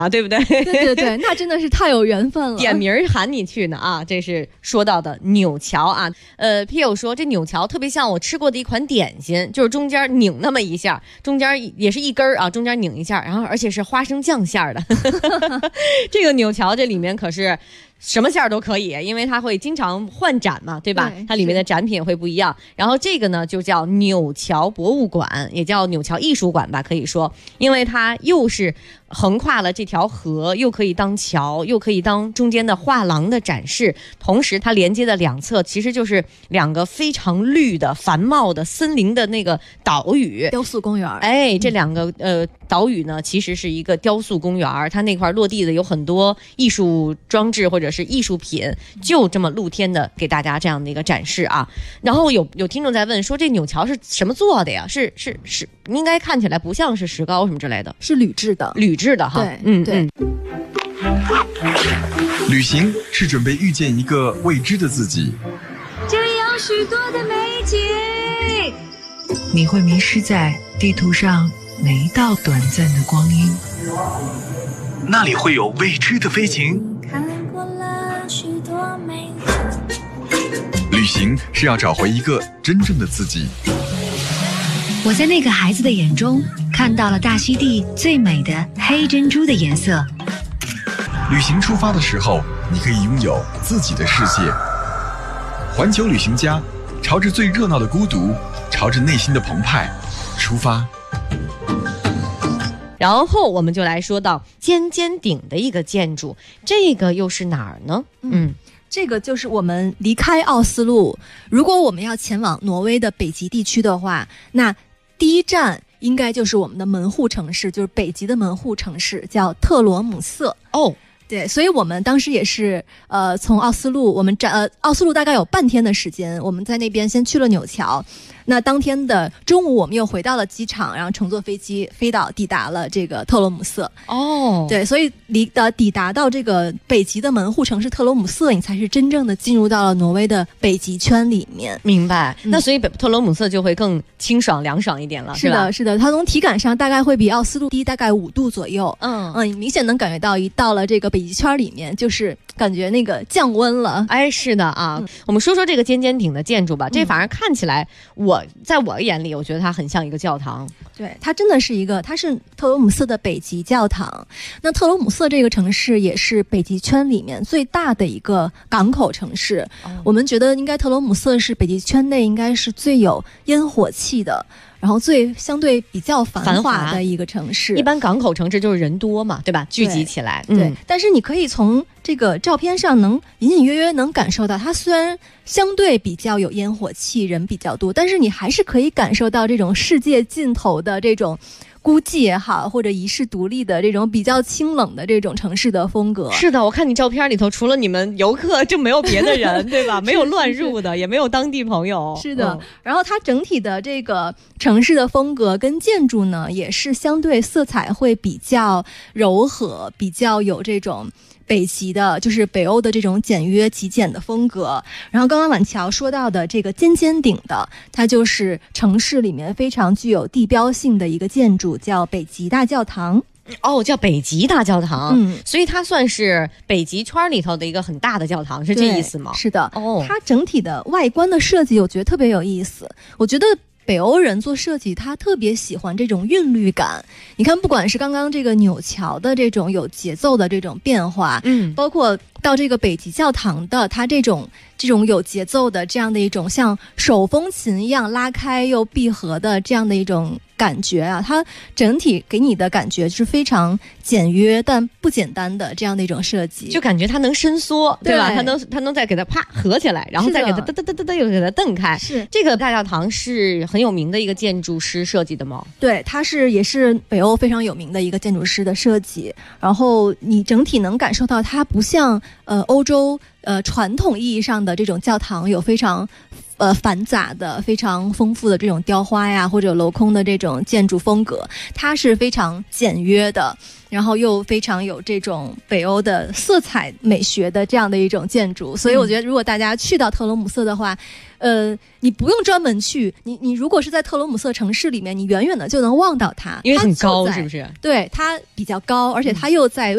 啊，对不对？ 对对对，那真的是太有缘分了， 点名喊你去呢啊！这是说到的扭桥啊。Pio 说这扭桥特别像我吃过的一款点心，就是中间拧那么一下，中间也是一根啊，中间拧一下，然后而且是花生酱馅的。这个扭桥这里面可是什么馅儿都可以，因为它会经常换展嘛，对吧？它里面的展品也会不一样。然后这个呢就叫扭桥博物馆，也叫扭桥艺术馆吧，可以说，因为它又是横跨了这条河，又可以当桥，又可以当中间的画廊的展示，同时它连接的两侧其实就是两个非常绿的繁茂的森林的那个岛屿雕塑公园。 哎，这两个岛屿呢其实是一个雕塑公园，它那块落地的有很多艺术装置或者是艺术品，就这么露天的给大家这样的一个展示啊。然后有听众在问说，这扭桥是什么做的呀？是应该看起来不像是石膏什么之类的， 是铝制的。 铝制的哈。 对，对。 旅行是准备遇见一个未知的自己， 这里有许多的美景， 你会迷失在地图上每一道短暂的光阴， 那里会有未知的飞行。 看过了许多美景，旅行是要找回一个真正的自己。 我在那个孩子的眼中看到了大溪地最美的黑珍珠的颜色。 旅行出发的时候，你可以拥有自己的世界。环球旅行家，朝着最热闹的孤独，朝着内心的澎湃出发。 然后我们就来说到尖尖顶的一个建筑，这个又是哪儿呢？ 这个就是我们离开奥斯陆，如果我们要前往挪威的北极地区的话，那第一站应该就是我们的门户城市，就是北极的门户城市，叫特罗姆瑟。 哦， 对，所以我们当时也是从奥斯陆，我们奥斯陆大概有半天的时间，我们在那边先去了纽桥。那当天的中午我们又回到了机场，然后乘坐飞机抵达了这个特罗姆瑟。 哦， 对，所以抵达到这个北极的门户城市特罗姆瑟，你才是真正的进入到了挪威的北极圈里面。 明白。那所以特罗姆瑟就会更清爽凉爽一点了， 是的，是的，它从体感上大概会比奥斯陆低大概5度左右。你明显能感觉到一到了这个北极圈里面，就是感觉那个降温了。 哎，是的啊。我们说说这个尖尖顶的建筑吧，这反而看起来在我眼里，我觉得它很像一个教堂。 对，它真的是它是特罗姆瑟的北极教堂。那特罗姆瑟这个城市也是北极圈里面最大的一个港口城市。我们觉得应该特罗姆瑟是北极圈内应该是最有烟火气的，然后相对比较繁华的一个城市。 一般港口城市就是人多嘛，对吧？聚集起来。 对，但是你可以从这个照片上隐隐约约能感受到，它虽然相对比较有烟火气，人比较多，但是你还是可以感受到这种世界尽头的这种孤寂也好，或者遗世独立的这种比较清冷的这种城市的风格。 是的，我看你照片里头除了你们游客就没有别的人对吧？没有乱入的，也没有当地朋友。 是的。然后它整体的这个城市的风格跟建筑呢，也是相对色彩会比较柔和，比较有这种北极的，就是北欧的这种简约极简的风格。然后刚刚婉乔说到的这个尖尖顶的，它就是城市里面非常具有地标性的一个建筑，叫北极大教堂。 哦，叫北极大教堂。所以它算是北极圈里头的一个很大的教堂，是这意思吗？ 是的。它整体的外观的设计我觉得特别有意思。我觉得北欧人做设计他特别喜欢这种韵律感。你看不管是刚刚这个纽桥的这种有节奏的这种变化，包括到这个北极教堂的它这种有节奏的这样的一种像手风琴一样拉开又闭合的这样的一种感觉啊，它整体给你的感觉是非常简约但不简单的这样的一种设计， 就感觉它能伸缩，对吧？它能再给它啪合起来，然后再给它哒又给它蹬开。 是这个大教堂是很有名的一个建筑师设计的吗？ 对，它也是北欧非常有名的一个建筑师的设计。然后你整体能感受到它不像欧洲传统意义上的这种教堂有非常繁杂的、非常丰富的这种雕花呀，或者镂空的这种建筑风格，它是非常简约的，然后又非常有这种北欧的色彩美学的这样的一种建筑。所以我觉得，如果大家去到特罗姆瑟的话，你不用专门去，你如果是在特罗姆瑟城市里面，你远远的就能望到它， 因为很高，是不是？ 对，它比较高，而且它又在